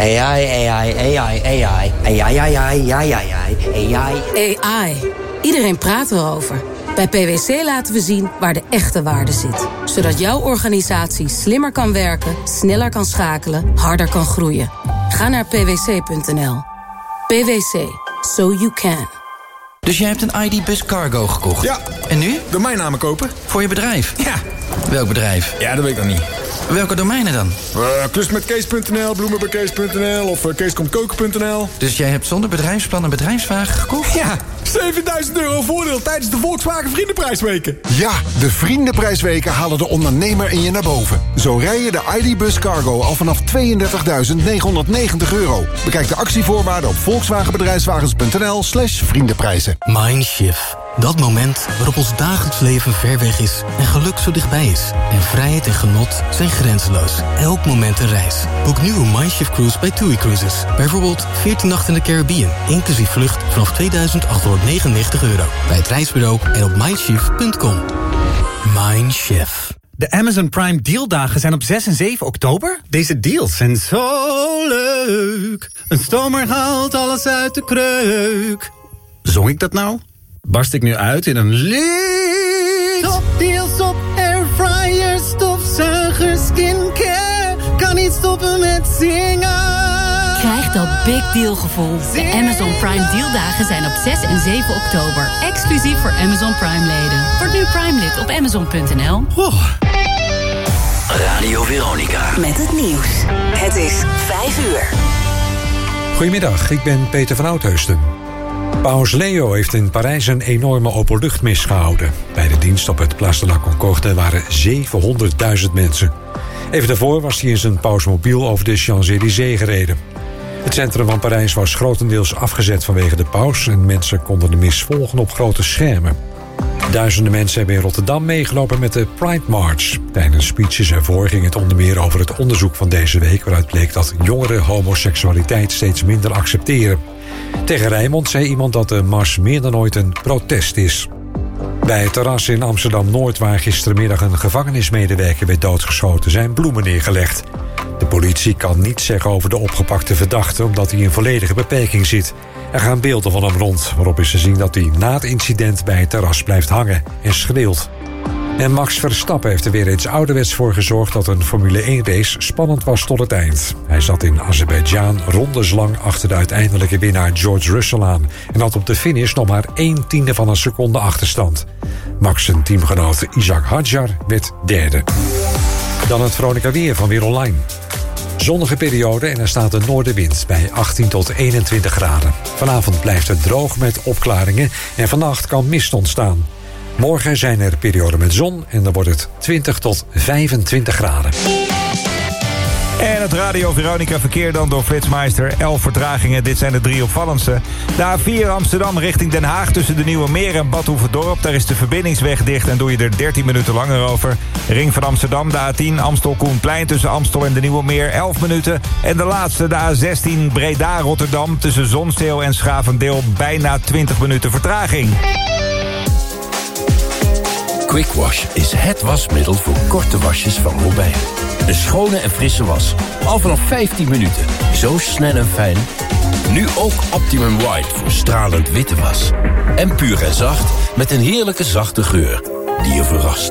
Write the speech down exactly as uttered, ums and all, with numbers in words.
A I, A I, A I, A I, A I, A I, A I, A I. A I. Iedereen praat erover. Bij P w C laten we zien waar de echte waarde zit. Zodat jouw organisatie slimmer kan werken, sneller kan schakelen, harder kan groeien. Ga naar p w c punt n l. P w C. So you can. Dus jij hebt een I D Bus Cargo gekocht? Ja. En nu? Domeinnamen kopen. Voor je bedrijf? Ja. Welk bedrijf? Ja, dat weet ik nog niet. Welke domeinen dan? Uh, Klusmetkees punt n l, bloemenbekees punt n l of uh, keeskomtkoken punt n l. Dus jij hebt zonder bedrijfsplan een bedrijfswagen gekocht? Ja, zevenduizend euro voordeel tijdens de Volkswagen Vriendenprijsweken. Ja, de Vriendenprijsweken halen de ondernemer in je naar boven. Zo rij je de I D Bus Cargo al vanaf tweeëndertigduizend negenhonderdnegentig euro. Bekijk de actievoorwaarden op volkswagenbedrijfswagens punt n l slash vriendenprijzen. Mindshift. Dat moment waarop ons dagelijks leven ver weg is en geluk zo dichtbij is. En vrijheid en genot zijn grenzeloos. Elk moment een reis. Boek nu een Mindshift cruise bij TUI Cruises. Bijvoorbeeld veertien nachten in de Caribbean, inclusief vlucht vanaf tweeduizend achthonderdnegenennegentig euro. Bij het reisbureau en op mindshift punt com. Mindshift. De Amazon Prime dealdagen zijn op zes en zeven oktober. Deze deals zijn zo leuk. Een stomer haalt alles uit de kreuk. Zong ik dat nou? Barst ik nu uit in een lied? Topdeals op airfryers, stofzuigers, skincare. Kan niet stoppen met zingen. Krijg dat big deal gevoel. De Amazon Prime dealdagen zijn op zes en zeven oktober. Exclusief voor Amazon Prime leden. Word nu Prime lid op amazon punt n l. Oh. Radio Veronica. Met het nieuws. Het is vijf uur. Goedemiddag, ik ben Peter van Oudheusden. Paus Leo heeft in Parijs een enorme openluchtmis gehouden. Bij de dienst op het Place de la Concorde waren zevenhonderdduizend mensen. Even daarvoor was hij in zijn pausmobiel over de Champs-Élysées gereden. Het centrum van Parijs was grotendeels afgezet vanwege de paus en mensen konden de mis volgen op grote schermen. Duizenden mensen hebben in Rotterdam meegelopen met de Pride March. Tijdens speeches ervoor ging het onder meer over het onderzoek van deze week, waaruit bleek dat jongeren homoseksualiteit steeds minder accepteren. Tegen Rijnmond zei iemand dat de mars meer dan ooit een protest is. Bij het terras in Amsterdam-Noord, waar gistermiddag een gevangenismedewerker werd doodgeschoten, zijn bloemen neergelegd. De politie kan niets zeggen over de opgepakte verdachte, omdat hij in volledige beperking zit. Er gaan beelden van hem rond, waarop is te zien dat hij na het incident bij het terras blijft hangen en schreeuwt. En Max Verstappen heeft er weer eens ouderwets voor gezorgd dat een Formule één race spannend was tot het eind. Hij zat in Azerbeidzjan rondeslang achter de uiteindelijke winnaar George Russell aan en had op de finish nog maar één tiende van een seconde achterstand. Max' zijn teamgenoot Isaac Hadjar werd derde. Dan het Veronica weer van Weer Online. Zonnige periode en er staat een noordenwind bij achttien tot eenentwintig graden. Vanavond blijft het droog met opklaringen en vannacht kan mist ontstaan. Morgen zijn er perioden met zon en dan wordt het twintig tot vijfentwintig graden. En het Radio Veronica verkeer dan door Flitsmeister. elf vertragingen, dit zijn de drie opvallendste. De A vier Amsterdam richting Den Haag tussen de Nieuwe Meer en Bad Hoeverdorp. Daar is de verbindingsweg dicht en doe je er dertien minuten langer over. Ring van Amsterdam, de A tien Amstel-Koenplein tussen Amstel en de Nieuwe Meer elf minuten. En de laatste, de A zestien Breda-Rotterdam tussen Zonsteel en Schavendeel bijna twintig minuten vertraging. Quick Wash is het wasmiddel voor korte wasjes van Robijn. Een schone en frisse was. Al vanaf vijftien minuten. Zo snel en fijn. Nu ook Optimum White voor stralend witte was. En puur en zacht met een heerlijke zachte geur die je verrast.